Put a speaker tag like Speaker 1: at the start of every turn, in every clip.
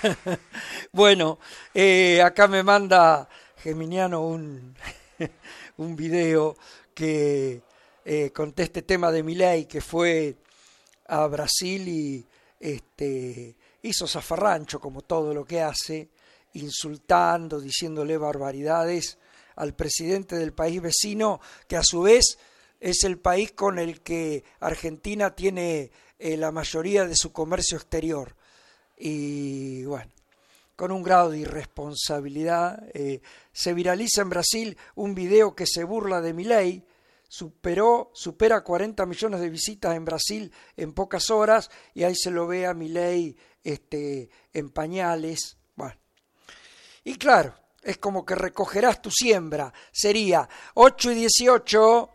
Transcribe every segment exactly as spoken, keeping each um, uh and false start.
Speaker 1: Bueno, eh, acá me manda Geminiano un, un video que eh, conté este tema de Milei, que fue a Brasil y este, hizo zafarrancho como todo lo que hace, insultando, diciéndole barbaridades al presidente del país vecino, que a su vez es el país con el que Argentina tiene eh, la mayoría de su comercio exterior. Y bueno, con un grado de irresponsabilidad, eh, se viraliza en Brasil un video que se burla de Milei. Superó, supera cuarenta millones de visitas en Brasil en pocas horas, y ahí se lo ve a Milei este, en pañales. Bueno, y claro, es como que recogerás tu siembra. Sería ocho y dieciocho.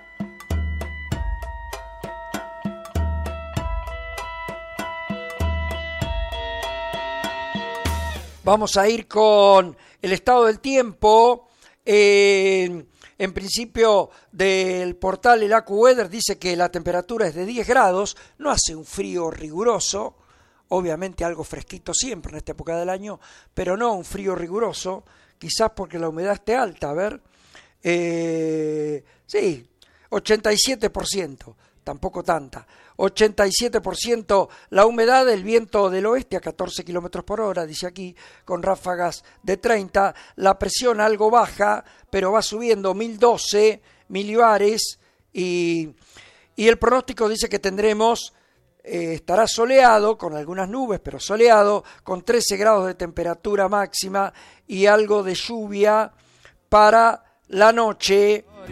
Speaker 1: Vamos a ir con el estado del tiempo. Eh, en principio, del portal El AccuWeather dice que la temperatura es de diez grados, no hace un frío riguroso, obviamente algo fresquito siempre en esta época del año, pero no un frío riguroso, quizás porque la humedad esté alta. A ver, eh, sí, ochenta y siete por ciento, tampoco tanta. ochenta y siete por ciento la humedad, el viento del oeste a catorce kilómetros por hora, dice aquí, con ráfagas de treinta, la presión algo baja, pero va subiendo, mil doce milibares, y, y el pronóstico dice que tendremos, eh, estará soleado, con algunas nubes, pero soleado, con trece grados de temperatura máxima y algo de lluvia para la noche.